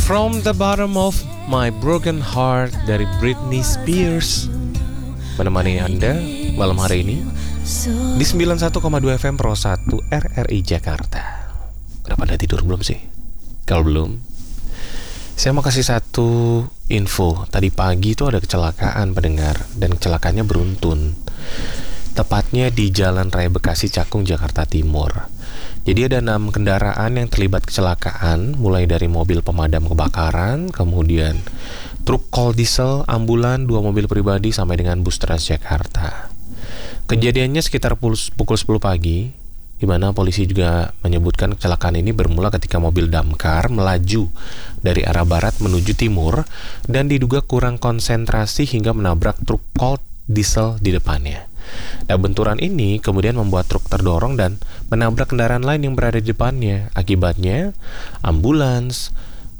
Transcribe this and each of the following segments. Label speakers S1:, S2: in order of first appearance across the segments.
S1: From the Bottom of My Broken Heart dari Britney Spears menemani Anda malam hari ini di 91,2 FM Pro 1 RRI Jakarta. Kenapa Anda tidur belum sih? Kalau belum, saya mau kasih satu info. Tadi pagi itu ada kecelakaan pendengar, dan kecelakaannya beruntun. Tepatnya di Jalan Raya Bekasi Cakung, Jakarta Timur. Jadi ada 6 kendaraan yang terlibat kecelakaan, mulai dari mobil pemadam kebakaran, kemudian truk kol diesel, ambulan, 2 mobil pribadi, sampai dengan bus Transjakarta. Kejadiannya sekitar pukul 10 pagi, di mana polisi juga menyebutkan kecelakaan ini bermula ketika mobil damkar melaju dari arah barat menuju timur dan diduga kurang konsentrasi hingga menabrak truk kol diesel di depannya. Nah, benturan ini kemudian membuat truk terdorong dan menabrak kendaraan lain yang berada di depannya. Akibatnya, ambulans,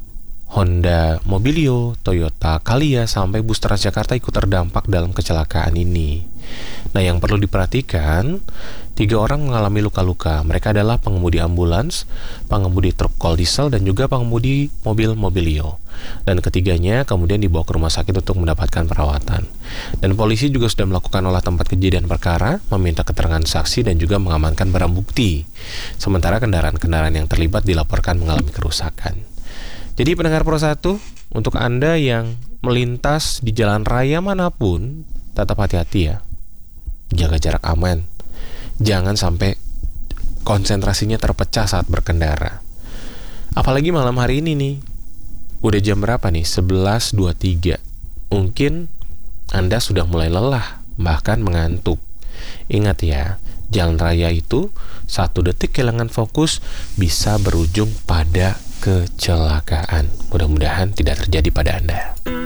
S1: Honda Mobilio, Toyota Calya, sampai bus Transjakarta ikut terdampak dalam kecelakaan ini. Nah, yang perlu diperhatikan, 3 orang mengalami luka-luka. Mereka adalah pengemudi ambulans, pengemudi truk kol diesel, dan juga pengemudi mobil Mobilio. Dan ketiganya kemudian dibawa ke rumah sakit untuk mendapatkan perawatan. Dan polisi juga sudah melakukan olah tempat kejadian perkara, meminta keterangan saksi, dan juga mengamankan barang bukti. Sementara kendaraan-kendaraan yang terlibat dilaporkan mengalami kerusakan. Jadi pendengar Pro 1, untuk Anda yang melintas di jalan raya manapun, tetap hati-hati ya. Jaga jarak aman. Jangan sampai konsentrasinya terpecah saat berkendara. Apalagi malam hari ini nih. Udah jam berapa nih? 11.23. Mungkin Anda sudah mulai lelah, bahkan mengantuk. Ingat ya, jalan raya itu 1 detik kehilangan fokus bisa berujung pada kecelakaan. Mudah-mudahan tidak terjadi pada Anda.